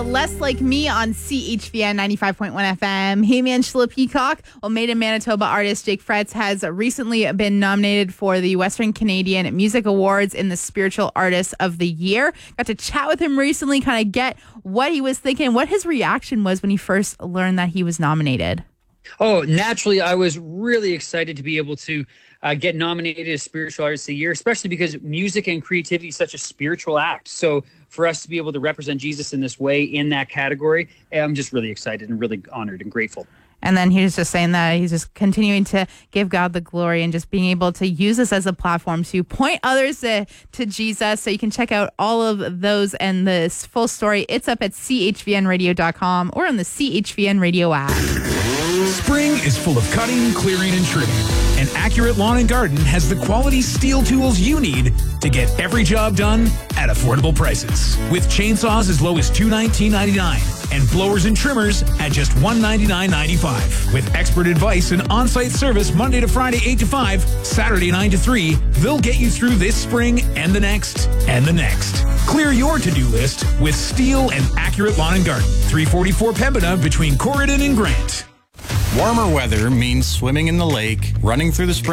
Less Like Me on CHVN 95.1 FM. Hey man, Sheila Peacock. Well, Made in Manitoba artist Jake Fretz has recently been nominated for the Western Canadian Music Awards in the Spiritual Artist of the Year. Got to chat with him recently, kind of get what he was thinking, what his reaction was when he first learned that he was nominated. Oh, naturally, I was really excited to be able to get nominated as Spiritual Artist of the Year, especially because music and creativity is such a spiritual act. So for us to be able to represent Jesus in this way in that category, I'm just really excited and really honored and grateful. And then he was just saying that he's just continuing to give God the glory and just being able to use this as a platform to point others to Jesus. So you can check out all of those and this full story. It's up at chvnradio.com or on the CHVN Radio app. Spring is full of cutting, clearing, and trimming. And Accurate Lawn and Garden has the quality STIHL tools you need to get every job done at affordable prices. With chainsaws as low as $219.99 and blowers and trimmers at just $199.95. With expert advice and on-site service Monday to Friday 8 to 5, Saturday 9 to 3, they'll get you through this spring and the next and the next. Clear your to-do list with STIHL and Accurate Lawn and Garden. 344 Pembina between Corridon and Grant. Warmer weather means swimming in the lake, running through the spring